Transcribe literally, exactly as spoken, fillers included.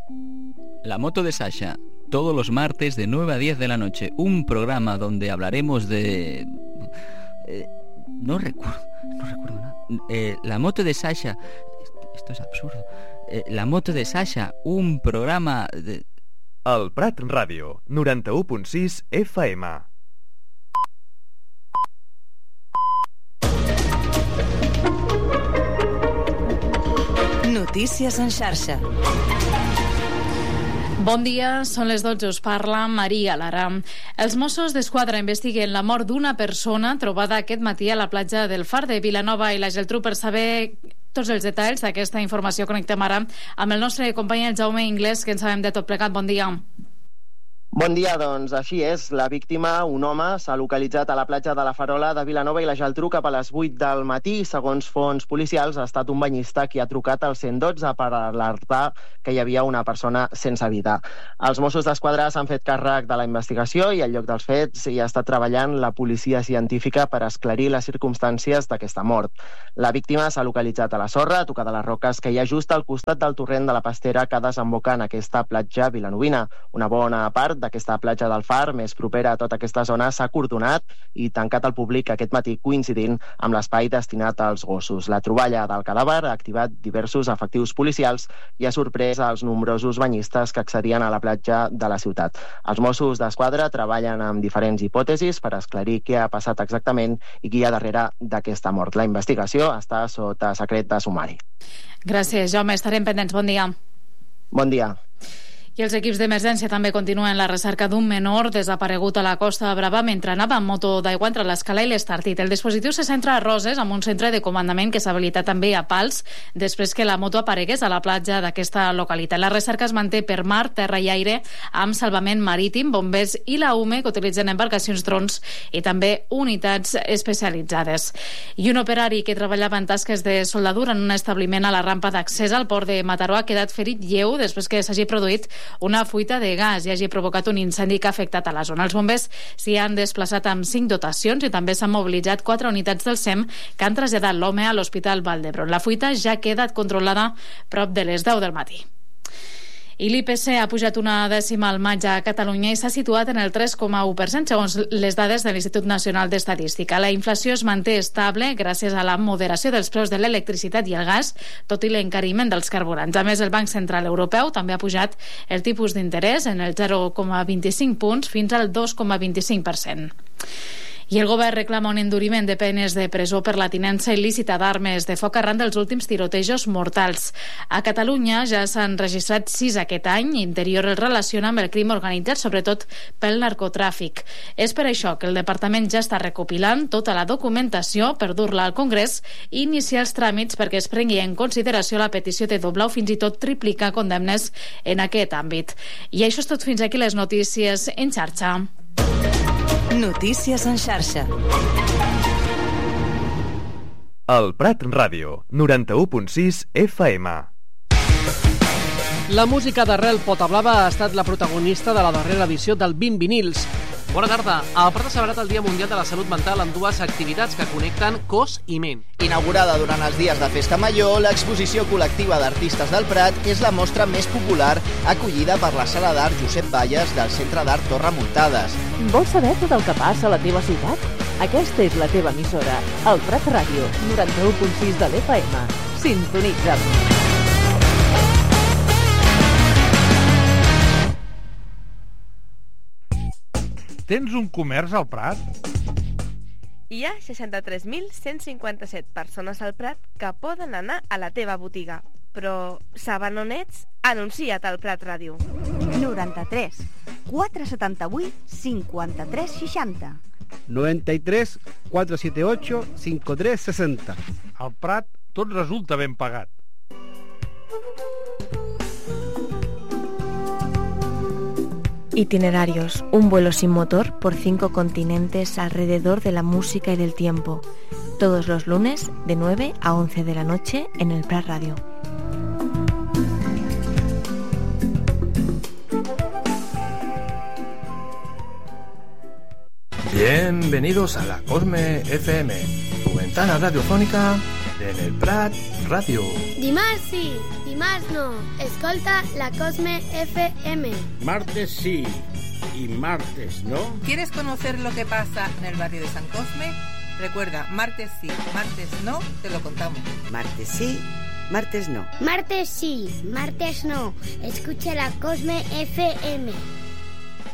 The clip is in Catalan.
La moto de Sasha, todos los martes de nueve a diez de la noche. Un programa donde hablaremos de... Eh, no recuerdo, no recuerdo nada. Eh, la moto de Sasha... Esto es absurdo. Eh, la moto de Sasha, un programa de... El Prat Ràdio, noranta-u punt sis F M. Notícies en xarxa. Bon dia, són les dotze, us parla Maria Lara. Els Mossos d'Esquadra investiguen la mort d'una persona trobada aquest matí a la platja del Far de Vilanova i la Geltrú. Per saber tots els detalls d'aquesta informació connectem ara amb el nostre company el Jaume Inglés, que en sabem de tot plegat. Bon dia. Bon dia, doncs així és. La víctima, un home, s'ha localitzat a la platja de la Farola de Vilanova i la Geltrú cap a les vuit del matí. Segons fonts policials, ha estat un banyista qui ha trucat al cent dotze per alertar que hi havia una persona sense vida. Els Mossos d'Esquadra s'han fet càrrec de la investigació i al lloc dels fets hi ha estat treballant la policia científica per esclarir les circumstàncies d'aquesta mort. La víctima s'ha localitzat a la sorra, a tocar de les roques que hi ha just al costat del torrent de la Pastera que desemboca en aquesta platja vilanovina. Una bona part d'aquesta platja del Far, més propera a tota aquesta zona, s'ha acordonat i tancat al públic aquest matí, coincidint amb l'espai destinat als gossos. La troballa del cadàver ha activat diversos efectius policials i ha sorprès als nombrosos banyistes que accedien a la platja de la ciutat. Els Mossos d'Esquadra treballen amb diferents hipòtesis per esclarir què ha passat exactament i qui hi ha darrere d'aquesta mort. La investigació està sota secret de sumari. Gràcies, Jaume. Estarem pendents. Bon dia. Bon dia. I els equips d'emergència també continuen la recerca d'un menor desaparegut a la Costa Brava mentre anava amb moto d'aigua entre l'Escala i l'Estartit. El dispositiu se centra a Roses, amb un centre de comandament que s'ha habilitat també a Pals, després que la moto aparegués a la platja d'aquesta localitat. La recerca es manté per mar, terra i aire, amb salvament marítim, bombers i la U M E, que utilitzen embarcacions drons i també unitats especialitzades. I un operari que treballava en tasques de soldadura en un establiment a la rampa d'accés al port de Mataró ha quedat ferit lleu després que s'hagi produït una fuita de gas i hagi provocat un incendi que ha afectat a la zona. Els bombers s'hi han desplaçat amb cinc dotacions i també s'han mobilitzat quatre unitats del S E M que han traslladat l'home a l'Hospital Vall d'Hebron. La fuita ja ha quedat controlada prop de les deu del matí. I l'I P C ha pujat una dècima al maig a Catalunya i s'ha situat en el tres coma u per cent, segons les dades de l'Institut Nacional d'Estadística. La inflació es manté estable gràcies a la moderació dels preus de l'electricitat i el gas, tot i l'encariment dels carburants. A més, el Banc Central Europeu també ha pujat el tipus d'interès en el zero coma vint-i-cinc punts fins al dos coma vint-i-cinc per cent. I el govern reclama un enduriment de penes de presó per la tinença il·lícita d'armes de foc arran dels últims tirotejos mortals. A Catalunya ja s'han registrat sis aquest any i Interior el relaciona amb el crim organitzat, sobretot pel narcotràfic. És per això que el departament ja està recopilant tota la documentació per dur-la al Congrés i iniciar els tràmits perquè es prengui en consideració la petició de doblar o fins i tot triplicar condemnes en aquest àmbit. I això és tot fins aquí les notícies en xarxa. Notícies en xarxa. El Prat Ràdio, noranta-u punt sis F M. La música d'Arrel Potablava ha estat la protagonista de la darrera edició del vint vinils. Bona tarda. El Prat ha celebrat el Dia Mundial de la Salut Mental amb dues activitats que connecten cos i ment. Inaugurada durant els dies de Festa Major, l'exposició col·lectiva d'artistes del Prat és la mostra més popular acollida per la Sala d'Art Josep Valles del Centre d'Art Torre Muntades. Vols saber tot el que passa a la teva ciutat? Aquesta és la teva emissora, el Prat Ràdio, noranta-u punt sis de l'F M. Sintonitza'm. Tens un comerç al Prat? Hi ha seixanta-tres mil cent cinquanta-set persones al Prat que poden anar a la teva botiga. Però saben on ets? Anuncia't al Prat Ràdio. noranta-tres quatre setanta-vuit cinquanta-tres seixanta. noventa y tres cuatro setenta y ocho cincuenta y tres sesenta. Al Prat tot resulta ben pagat. Itinerarios, un vuelo sin motor por cinco continentes alrededor de la música y del tiempo. Todos los lunes de nueve a once de la noche en el Prat Radio. Bienvenidos a la Cosme F M, tu ventana radiofónica en el Prat Radio. Dimarts sí, dimarts dimarts no. Escolta la Cosme F M. Martes sí y martes no. ¿Quieres conocer lo que pasa en el barrio de San Cosme? Recuerda, martes sí, martes no, te lo contamos. Martes sí, martes no. Martes sí, martes no. Escucha la Cosme F M.